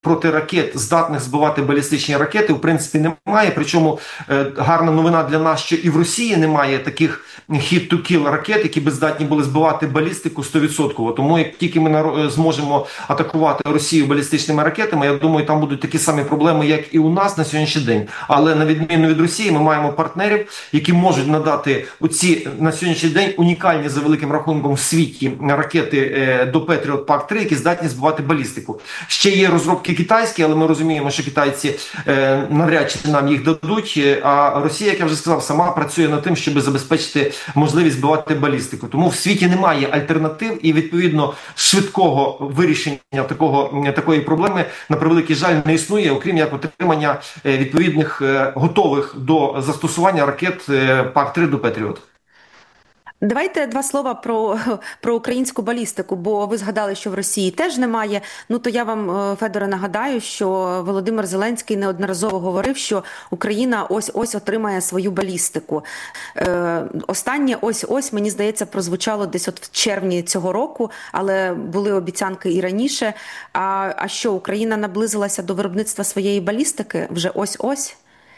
проти ракет, здатних збивати балістичні ракети, в принципі, немає. Причому гарна новина для нас, що і в Росії немає таких hit-to-kill ракет, які би здатні були збивати балістику 100%. Тому як тільки ми зможемо атакувати Росію балістичними ракетами, я думаю, там будуть такі самі проблеми, як і у нас на сьогоднішній день. Але на відміну від Росії, ми маємо партнерів, які можуть надати оці на сьогоднішній день унікальні за великим рахунком в світі ракети до Patriot PAC-3, які здатні збивати балістику. Ще є розробки китайські, але ми розуміємо, що китайці навряд чи нам їх дадуть. А Росія, як я вже сказав, сама працює над тим, щоб забезпечити можливість збивати балістику. Тому в світі немає альтернатив і, відповідно, швидкого вирішення такої проблеми, на превеликий жаль, не існує, окрім як отримання відповідних готових до застосування ракет ПАК-3 до Петріот. Давайте два слова про українську балістику, бо ви згадали, що в Росії теж немає. Ну то я вам, Федоре, нагадаю, що Володимир Зеленський неодноразово говорив, що Україна ось-ось отримає свою балістику. Останнє ось-ось, мені здається, прозвучало десь от в червні цього року, але були обіцянки і раніше. А що, Україна наблизилася до виробництва своєї балістики вже ось-ось?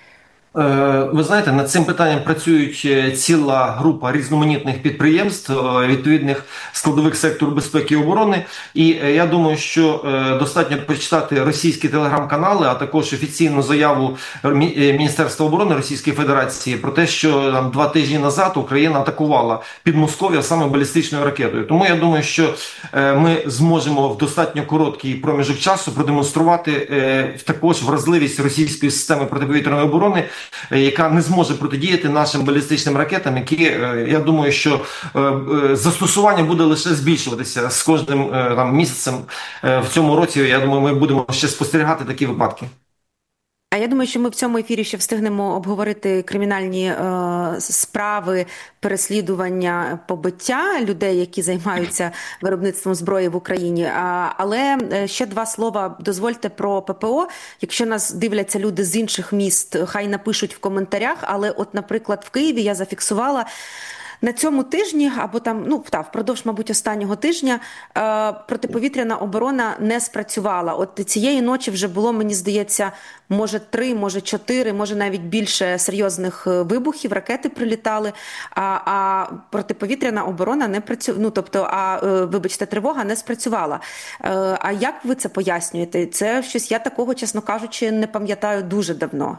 Ви знаєте, над цим питанням працюють ціла група різноманітних підприємств, відповідних складових сектору безпеки і оборони. І я думаю, що достатньо почитати російські телеграм-канали, а також офіційну заяву Міністерства оборони Російської Федерації про те, що там 2 тижні назад Україна атакувала Підмосков'я саме балістичною ракетою. Тому я думаю, що ми зможемо в достатньо короткий проміжок часу продемонструвати також вразливість російської системи протиповітряної оборони, яка не зможе протидіяти нашим балістичним ракетам, які, я думаю, що застосування буде лише збільшуватися з кожним місяцем в цьому році. Я думаю, ми будемо ще спостерігати такі випадки. А я думаю, що ми в цьому ефірі ще встигнемо обговорити кримінальні справи, переслідування, побиття людей, які займаються виробництвом зброї в Україні. Але ще два слова дозвольте про ППО. Якщо нас дивляться люди з інших міст, хай напишуть в коментарях. Але от, наприклад, в Києві я зафіксувала на цьому тижні, або там, впродовж, мабуть, останнього тижня, протиповітряна оборона не спрацювала. От цієї ночі вже було, мені здається, може 3, може 4, може навіть більше серйозних вибухів, ракети прилітали, а протиповітряна оборона не працювала, вибачте, тривога не спрацювала. А як ви це пояснюєте? Це щось, я такого, чесно кажучи, не пам'ятаю дуже давно.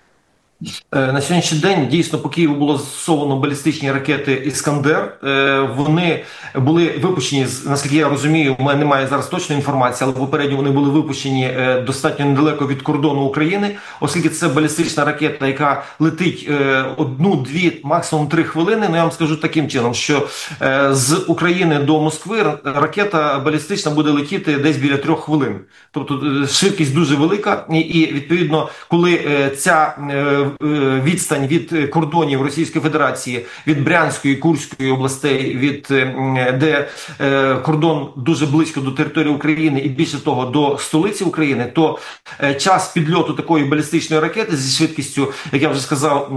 На сьогоднішній день дійсно по Києву було застосовано балістичні ракети «Іскандер». Вони були випущені, наскільки я розумію, у мене немає зараз точної інформації, але попередньо вони були випущені достатньо недалеко від кордону України, оскільки це балістична ракета, яка летить 1-2, максимум 3 хвилини. Ну я вам скажу таким чином, що з України до Москви ракета балістична буде летіти десь біля 3 хвилин. Тобто швидкість дуже велика і відповідно, коли ця відстань від кордонів Російської Федерації, від Брянської, Курської областей, де кордон дуже близько до території України і більше того до столиці України, то час підльоту такої балістичної ракети зі швидкістю, як я вже сказав,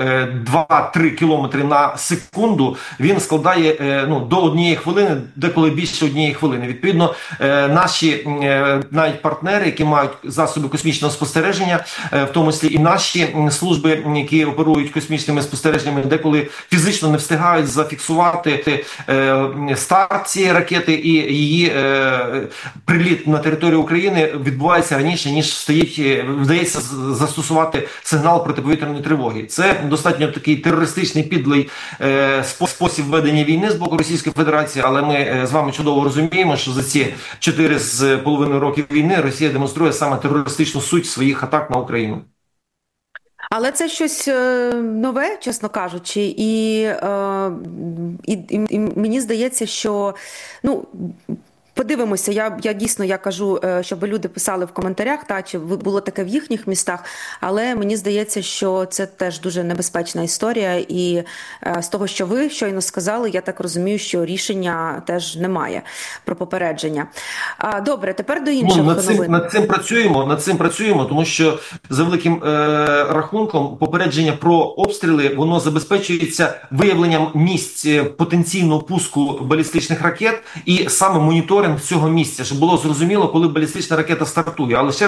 2-3 кілометри на секунду, він складає до 1 хвилини, деколи більше 1 хвилини. Відповідно, наші навіть партнери, які мають засоби космічного спостереження, в тому числі і наші служби, які оперують космічними спостереженнями, деколи фізично не встигають зафіксувати старт цієї ракети, і її приліт на територію України відбувається раніше, ніж вдається застосувати сигнал протиповітряної тривоги. Це достатньо такий терористичний підлий спосіб ведення війни з боку Російської Федерації, але ми з вами чудово розуміємо, що за ці 4,5 років війни Росія демонструє саме терористичну суть своїх атак на Україну. Але це щось нове, чесно кажучи, і мені здається, що, подивимося, я дійсно кажу, щоб люди писали в коментарях, чи було таке в їхніх містах, але мені здається, що це теж дуже небезпечна історія, і з того, що ви щойно сказали, я так розумію, що рішення теж немає про попередження. Добре, тепер до інших новин. Над цим працюємо, тому що за великим рахунком попередження про обстріли, воно забезпечується виявленням місць потенційного пуску балістичних ракет і саме моніторингом з цього місця, щоб було зрозуміло, коли балістична ракета стартує. Але ще